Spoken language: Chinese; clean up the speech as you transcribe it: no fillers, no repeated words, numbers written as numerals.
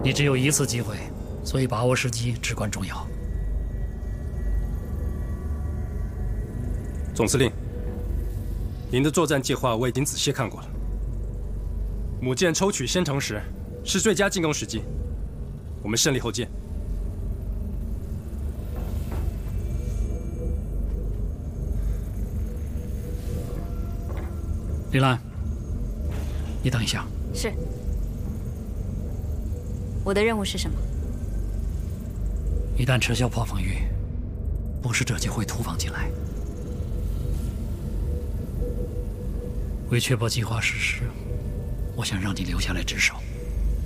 你只有一次机会，所以把握时机至关重要。 总司令，您的作战计划我已经仔细看过了。母舰抽取先城时是最佳进攻时机，我们胜利后见。 李兰，你等一下。 是。我的任务是什么？ 一旦撤销破防御，捕食者就会突防进来。为确保计划实施，我想让你留下来值守。